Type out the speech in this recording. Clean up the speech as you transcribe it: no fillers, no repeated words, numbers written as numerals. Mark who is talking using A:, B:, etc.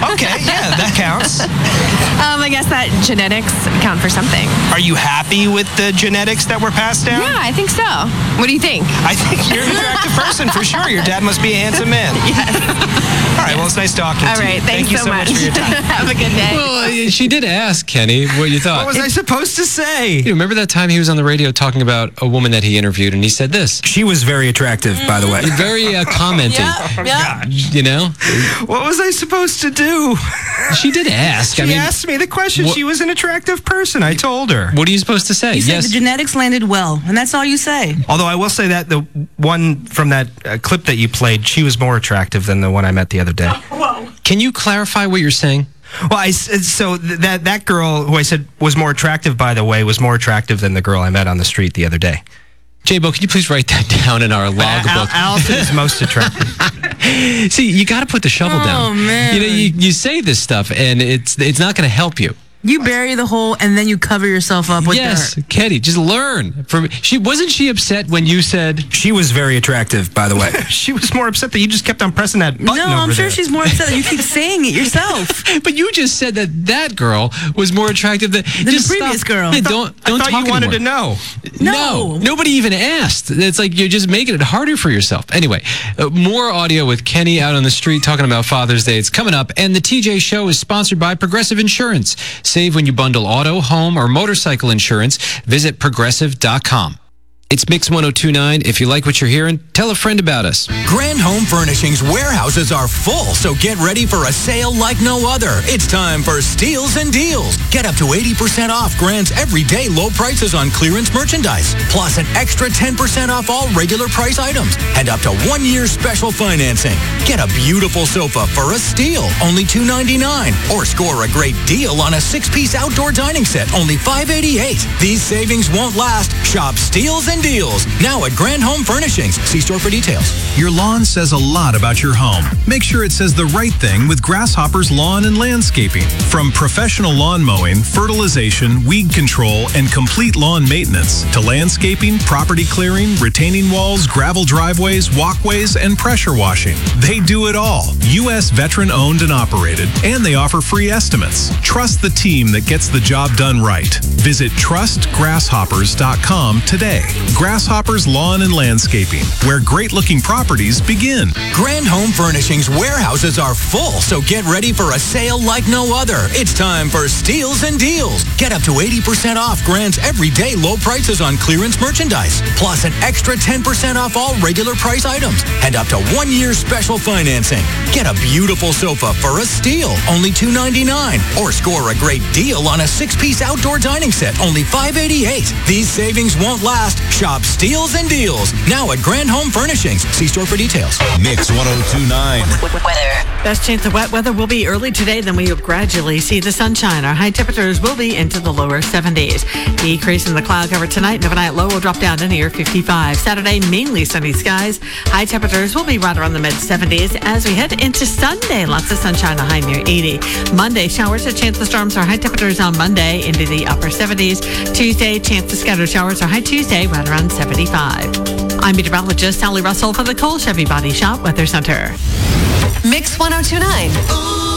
A: Okay, yeah, that counts.
B: I guess that genetics count for something.
A: Are you happy with the genetics that were passed down?
B: Yeah, I think so. What do you think?
A: I think you're an attractive person for sure. Your dad must be a handsome man.
B: Yes.
A: All right, well, it's nice talking
B: All
A: to
B: right,
A: you.
B: thanks
A: Thank you so much for your time.
B: Have a good day.
C: Well, she did ask Kenny what you thought.
A: What was I supposed to say?
C: You remember that time he was on the radio talking about a woman that he interviewed, and he said this?
A: She was very attractive, by the way.
C: Very commenting.
B: Yeah.
C: You know?
A: What was I supposed to do?
C: She did ask.
A: She asked me the question.
C: what-
A: She was an attractive person. I told her.
C: What are you supposed to say?
D: You said
C: Yes.
D: the genetics landed well, and that's all you say.
A: Although I will say that the one from that clip that you played, she was more attractive than the one I met the other day.
C: Can you clarify what you're saying?
A: Well, that girl who I said was more attractive, by the way, was more attractive than the girl I met on the street the other day.
C: J-Bo, can you please write that down in our logbook?
A: Allison is most attractive.
C: See, you got to put the shovel down.
D: Oh, man.
C: You know, you say this stuff, and it's not going to help you.
D: You bury the hole, and then you cover yourself up with
C: Yes,
D: dirt.
C: Kenny, just learn from. Wasn't she upset when you said?
A: She was very attractive, by the way. She was more upset that you just kept on pressing that button
D: No,
A: over
D: I'm sure
A: there.
D: she's more upset that you keep saying it yourself.
C: But you just said that girl was more attractive than
D: the previous girl.
C: Hey,
A: I
C: don't
A: thought
C: talk
A: you wanted
C: anymore.
A: to know.
D: No.
C: Nobody even asked. It's like you're just making it harder for yourself. Anyway, more audio with Kenny out on the street talking about Father's Day. It's coming up, and the TJ Show is sponsored by Progressive Insurance. Save when you bundle auto, home, or motorcycle insurance. Visit progressive.com. It's Mix 102.9. If you like what you're hearing, tell a friend about us.
E: Grand Home Furnishings warehouses are full, so get ready for a sale like no other. It's time for Steals and Deals. Get up to 80% off Grand's everyday low prices on clearance merchandise, plus an extra 10% off all regular price items, and up to 1 year special financing. Get a beautiful sofa for a steal, only $299, or score a great deal on a 6-piece outdoor dining set, only $588. These savings won't last. Shop Steals and Deals now at Grand Home Furnishings. See store for details.
F: Your lawn says a lot about your home. Make sure it says the right thing with Grasshopper's Lawn and Landscaping. From professional lawn mowing, fertilization, weed control, and complete lawn maintenance to landscaping, property clearing, retaining walls, gravel driveways, walkways, and pressure washing. They do it all. U.S. veteran owned and operated, and they offer free estimates. Trust the team that gets the job done right. Visit trustgrasshoppers.com today. Grasshoppers Lawn and Landscaping, where great-looking properties begin.
E: Grand Home Furnishings warehouses are full, so get ready for a sale like no other. It's time for Steals and Deals. Get up to 80% off Grand's everyday low prices on clearance merchandise, plus an extra 10% off all regular price items, and up to 1 year special financing. Get a beautiful sofa for a steal, only $299, or score a great deal on a 6-piece outdoor dining set, only $588. These savings won't last. Shop Steals and Deals now at Grand Home Furnishings. See store for details.
G: Mix 102.9.
H: Weather. Best chance of wet weather will be early today, then we will gradually see the sunshine. Our high temperatures will be into the lower 70s. Decrease in the cloud cover tonight, and overnight low will drop down to near 55. Saturday, mainly sunny skies. High temperatures will be right around the mid-70s as we head into Sunday. Lots of sunshine, a high near 80. Monday, showers, a chance of storms. Our high temperatures on Monday into the upper 70s. Tuesday, chance of scattered showers. Our high Tuesday right around 75. I'm meteorologist Sally Russell for the Cole Chevy Body Shop Weather Center.
I: Mix 102.9.